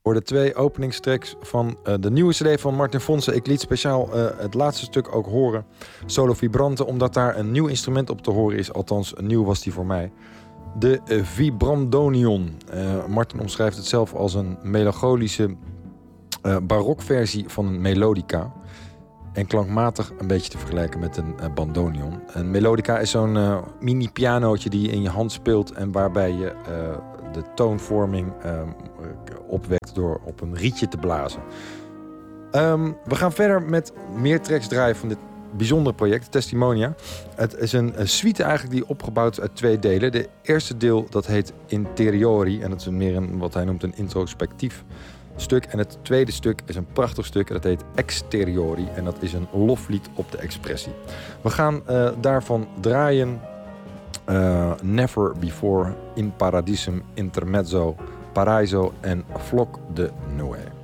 Hoorde 2 openingstracks van de nieuwe CD van Martin Fonse. Ik liet speciaal het laatste stuk ook horen. Solo Vibrante, omdat daar een nieuw instrument op te horen is. Althans, nieuw was die voor mij. De Vibrandonion. Martin omschrijft het zelf als een melancholische barokversie van een melodica. En klankmatig een beetje te vergelijken met een bandonion. Een melodica is zo'n mini pianootje die je in je hand speelt en waarbij je de toonvorming opwekt door op een rietje te blazen. We gaan verder met meer tracks draaien van dit bijzondere project, Testimonia. Het is een suite eigenlijk die opgebouwd is uit 2 delen. De eerste deel dat heet Interiori en dat is meer een wat hij noemt een introspectief stuk. En het tweede stuk is een prachtig stuk en dat heet Exteriori en dat is een loflied op de expressie. We gaan daarvan draaien Never Before, In Paradisum, Intermezzo, Paraiso en Flock de Noé.